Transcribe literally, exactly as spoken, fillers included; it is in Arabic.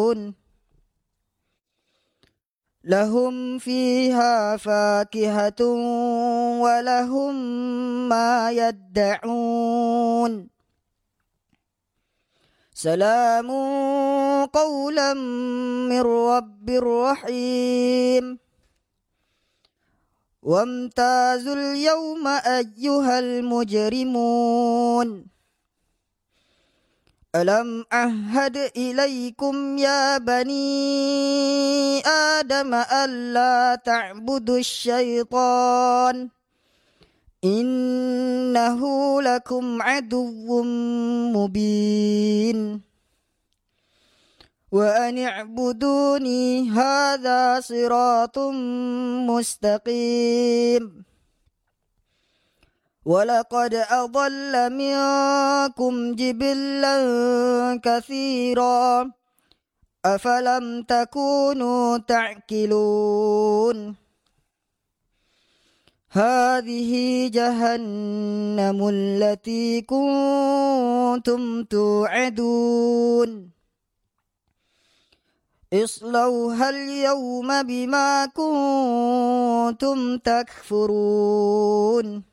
يعملون لهم فيها فاكهة ولهم ما يدعون سلام قولا من رب رحيم وامتازوا اليوم أيها المجرمون ألم أعهد إليكم يا بني آدم ألا تعبدوا الشيطان إنه لكم عدو مبين وأن اعبدوني هذا صراط مستقيم ولقد أضل منكم جبلا كثيرا أفلم تكونوا تعقلون هذه جهنم التي كنتم توعدون اصلوها اليوم بما كنتم تكفرون